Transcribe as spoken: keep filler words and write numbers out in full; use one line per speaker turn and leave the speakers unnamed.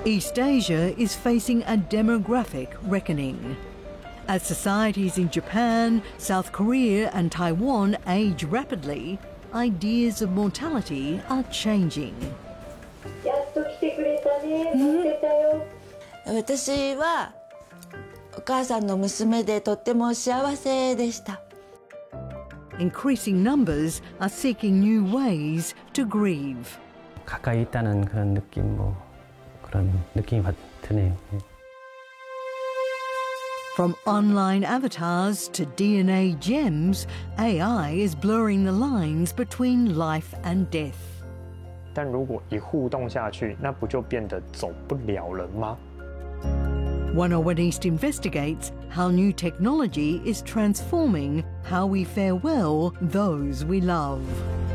East Asia is facing a demographic reckoning. As societies in Japan, South Korea and Taiwan age rapidly, ideas of mortality are changing.
やっと来てくれたね。待ってたよ。
私はお母さんの娘でとっても幸せでした。
Increasing numbers are seeking new ways to grieve.
가까이 있다는 그런 느낌, 뭐 그런 느낌이 드네요.
From online avatars to D N A gems, A I is blurring the lines between life and death.
但如果一互动下去，那不就变得走不了了吗？
one oh one East investigates how new technology is transforming how we farewell those we love.